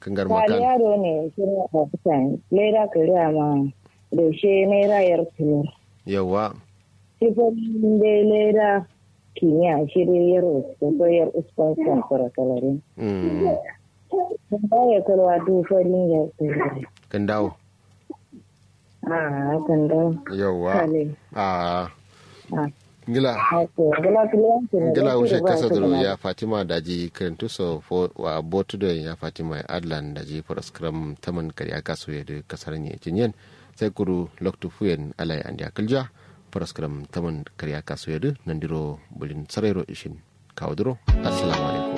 kangar Kali makan yaro ne shirin a kusan lera kariya ma da shi naira yar tulur. yawa Sifin da lera kimiyya shirin yaro da soyar uspansan kalarin. Sun baya kalwa dufarin yar tulur. kan dawo Kan da. yawa Kale. a ngila Ngila ngila wuce kasa duro ya Fatima daji karantu so fo wa botu da ya Fatima Adlan daji paraskram taman kariya kaso ya da kasar ne jinyen sai kuru loktu fuyen alai an ya kalja paraskram taman kariya kaso ya da nandiro bulin sarero ishin kawo duro assalamu alaikum